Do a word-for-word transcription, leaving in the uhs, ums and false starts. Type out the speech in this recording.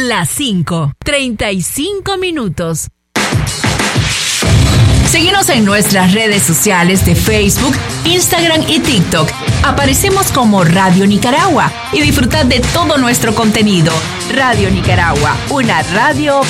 Las cinco, treinta y cinco minutos. Síguenos en nuestras redes sociales de Facebook, Instagram y TikTok. Aparecemos como Radio Nicaragua y disfrutad de todo nuestro contenido. Radio Nicaragua, una radio